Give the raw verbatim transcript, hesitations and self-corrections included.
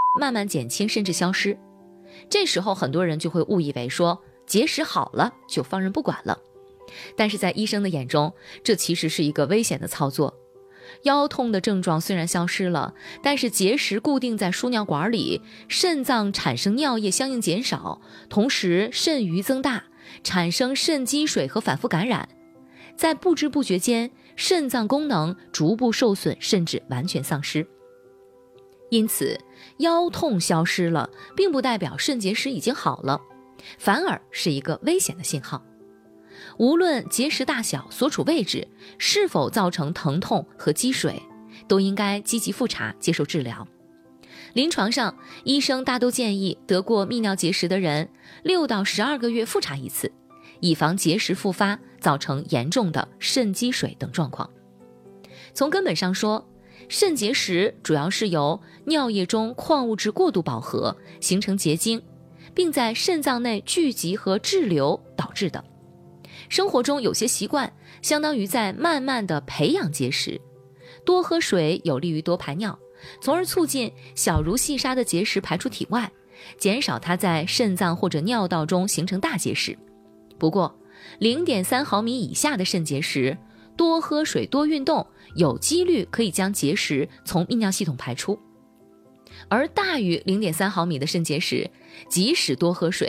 慢慢减轻甚至消失。这时候很多人就会误以为说结石好了就放任不管了，但是在医生的眼中，这其实是一个危险的操作。腰痛的症状虽然消失了，但是结石固定在输尿管里，肾脏产生尿液相应减少，同时肾盂增大，产生肾积水和反复感染，在不知不觉间，肾脏功能逐步受损，甚至完全丧失。因此，腰痛消失了，并不代表肾结石已经好了，反而是一个危险的信号。无论结石大小、所处位置是否造成疼痛和积水，都应该积极复查，接受治疗。临床上，医生大都建议得过泌尿结石的人六到十二个月复查一次，以防结石复发，造成严重的肾积水等状况。从根本上说，肾结石主要是由尿液中矿物质过度饱和，形成结晶，并在肾脏内聚集和滞留导致的。生活中有些习惯相当于在慢慢地培养结石。多喝水有利于多排尿，从而促进小如细沙的结石排出体外，减少它在肾脏或者尿道中形成大结石。不过 零点三 毫米以下的肾结石，多喝水多运动有几率可以将结石从泌尿系统排出。而大于 零点三 毫米的肾结石，即使多喝水